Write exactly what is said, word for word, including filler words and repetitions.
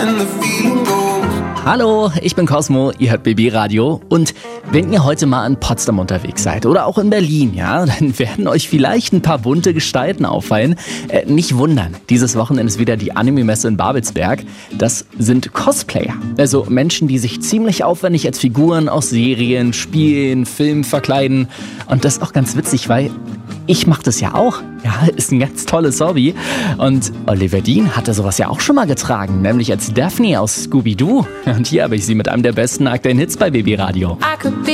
Hallo, ich bin Cosmo, ihr hört B B Radio und wenn ihr heute mal in Potsdam unterwegs seid oder auch in Berlin, ja, dann werden euch vielleicht ein paar bunte Gestalten auffallen. Äh, nicht wundern, dieses Wochenende ist wieder die Anime-Messe in Babelsberg. Das sind Cosplayer, also Menschen, die sich ziemlich aufwendig als Figuren aus Serien, Spielen, Filmen verkleiden und das ist auch ganz witzig, weil ich mache das ja auch. Ja, ist ein ganz tolles Hobby. Und Oliver Dean hatte sowas ja auch schon mal getragen, nämlich als Daphne aus Scooby-Doo. Und hier habe ich sie mit einem der besten aktuellen Hits bei B B Radio.